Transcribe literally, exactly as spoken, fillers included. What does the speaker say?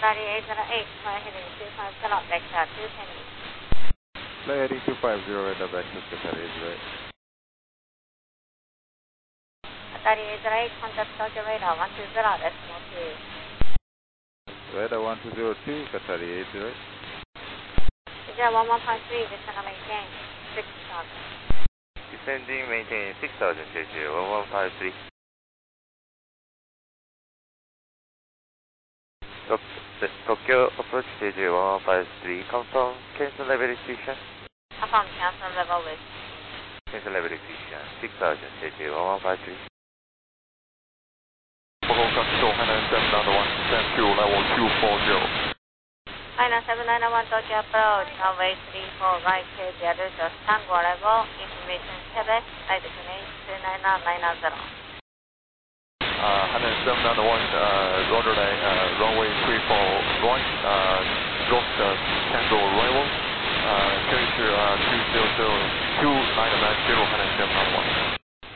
Atari eight zero eight, fly heading two five zero, vector two ten. Fly heading two five zero, radar vector Atari eight zero eight. Atari eight zero eight, contact Tokyo radar one two zero, decimal two. Radar one two zero two, Atari eight zero eight. Visual one one five three, descend and maintain six thousand. Descending, maintain six thousand, J J one one five three. Tokyo approach J J one one five three, confirm cancel level restriction. Confirm cancel level with. Cancel level restriction, six thousand, J J one one five three. Fogo Capital, Hainan seven nine one, descend to level two four zero. Hainan seven nine one, Tokyo approach, runway three four right, K Z, just Tango level, information Quebec, flight destination two nine nine nine zero. Uh, Hainan seven nine one, uh, order line, uh, runway three four right, uh, drop the Tango arrival, uh, character uh, two zero zero two nine nine zero, Hainan seven nine one.